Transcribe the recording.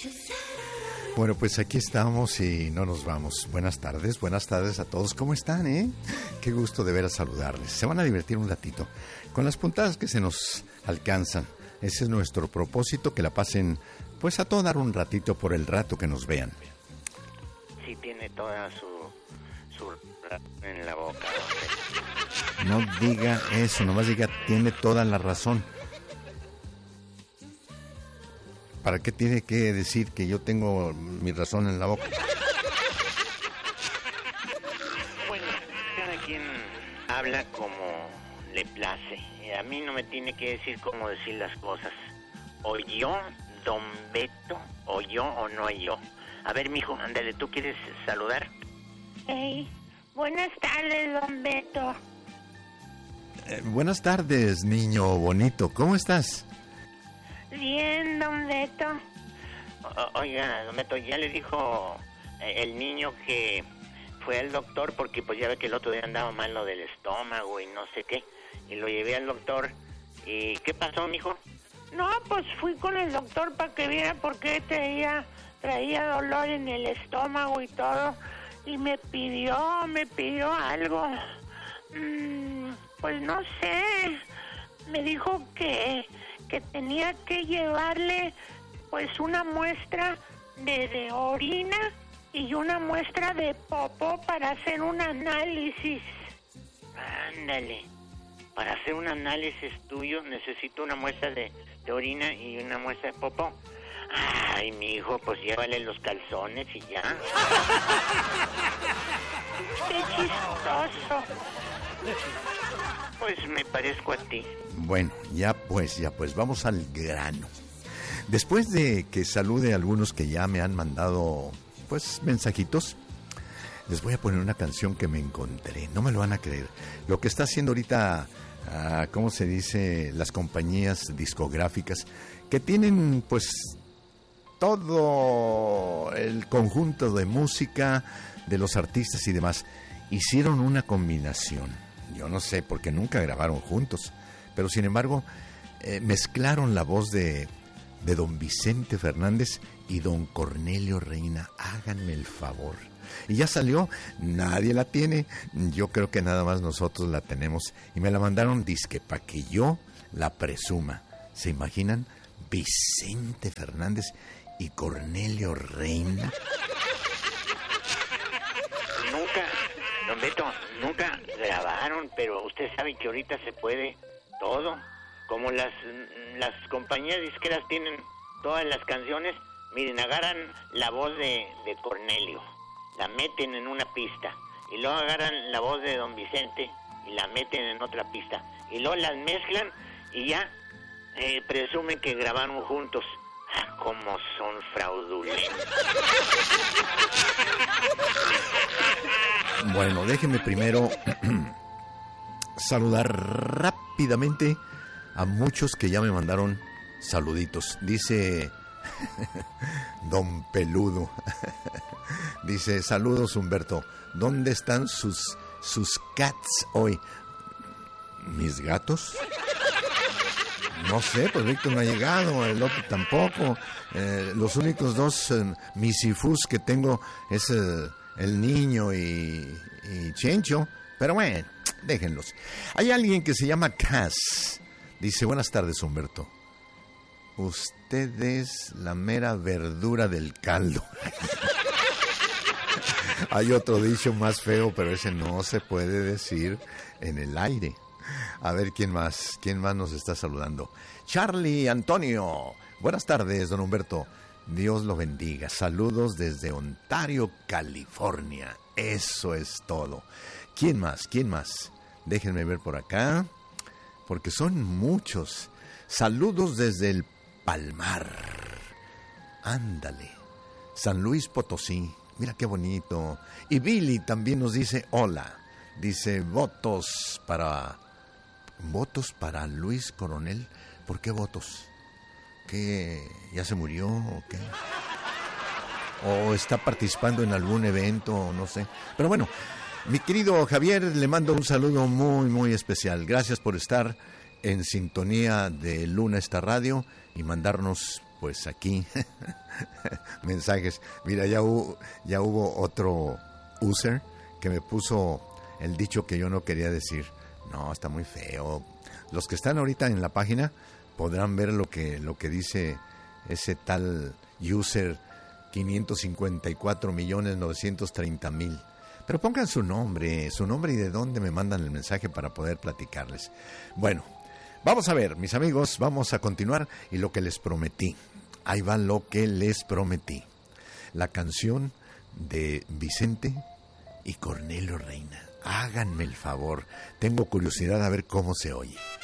Bueno, pues aquí estamos y no nos vamos. Buenas tardes a todos. ¿Cómo están, Qué gusto de veras saludarles. Se van a divertir un ratito con las puntadas que se nos alcanzan. Ese es nuestro propósito, que la pasen pues a todo dar un ratito por el rato que nos vean. Sí, tiene toda su en la boca. No diga eso, nomás diga tiene toda la razón. ¿Para qué tiene que decir que yo tengo mi razón en la boca? Bueno, cada quien habla como le place. A mí no me tiene que decir cómo decir las cosas. O yo, don Beto, o yo o no yo. A ver, mijo, ándale, ¿tú quieres saludar? Hey, buenas tardes, don Beto. Buenas tardes, niño bonito. ¿Cómo estás? Bien, don Beto. Oiga, don Beto, ya le dijo el niño que fue al doctor porque pues ya ve que el otro día andaba mal lo del estómago y no sé qué. Y lo llevé al doctor. ¿Y qué pasó, mijo? No, pues fui con el doctor para que viera por qué traía dolor en el estómago y todo. Y me pidió algo. Pues no sé. Me dijo que tenía que llevarle pues una muestra de orina y una muestra de popó para hacer un análisis. Ándale. Para hacer un análisis tuyo necesito una muestra de orina y una muestra de popó. Ay, mi hijo, pues llévale los calzones y ya. Qué chistoso. Pues me parezco a ti. Bueno, ya pues, vamos al grano. Después de que salude a algunos que ya me han mandado, pues, mensajitos, les voy a poner una canción que me encontré. No me lo van a creer. Lo que está haciendo ahorita, ¿cómo se dice? Las compañías discográficas que tienen, pues, todo el conjunto de música de los artistas y demás. Hicieron una combinación. Yo no sé, porque nunca grabaron juntos. Pero sin embargo, mezclaron la voz de don Vicente Fernández y don Cornelio Reina. Háganme el favor. Y ya salió, nadie la tiene. Yo creo que nada más nosotros la tenemos. Y me la mandaron disque para que yo la presuma. ¿Se imaginan? Vicente Fernández y Cornelio Reina. Don Beto, nunca grabaron, pero usted sabe que ahorita se puede todo. Como las compañías disqueras tienen todas las canciones, miren, agarran la voz de Cornelio, la meten en una pista, y luego agarran la voz de don Vicente y la meten en otra pista, y luego las mezclan y ya presumen que grabaron juntos. Como son fraudulentos. Bueno, déjenme primero saludar rápidamente a muchos que ya me mandaron saluditos. Dice don Peludo. Dice, saludos Humberto. ¿Dónde están sus cats hoy? ¿Mis gatos? No sé, pues Víctor no ha llegado, el otro tampoco. Los únicos dos misifus que tengo es el niño y Chencho. Pero bueno, déjenlos. Hay alguien que se llama Cass. Dice, buenas tardes, Humberto. Usted es la mera verdura del caldo. Hay otro dicho más feo, pero ese no se puede decir en el aire. A ver, ¿quién más nos está saludando? Charlie Antonio. Buenas tardes, don Humberto. Dios lo bendiga. Saludos desde Ontario, California. Eso es todo. ¿Quién más? Déjenme ver por acá, porque son muchos. Saludos desde el Palmar. Ándale. San Luis Potosí. Mira qué bonito. Y Billy también nos dice hola. Dice votos para Luis Coronel. ¿Por qué votos? ¿Qué? ¿Ya se murió o qué? ¿O está participando en algún evento? No sé. Pero bueno, mi querido Javier, le mando un saludo muy, muy especial. Gracias por estar en sintonía de Luna Esta Radio y mandarnos pues aquí mensajes. Mira, ya hubo otro user que me puso el dicho que yo no quería decir. No, está muy feo. Los que están ahorita en la página podrán ver lo que dice ese tal user 554.930.000. Pero pongan su nombre y de dónde me mandan el mensaje para poder platicarles. Bueno, vamos a ver, mis amigos, vamos a continuar y lo que les prometí. Ahí va lo que les prometí. La canción de Vicente y Cornelio Reina. Háganme el favor, tengo curiosidad a ver cómo se oye.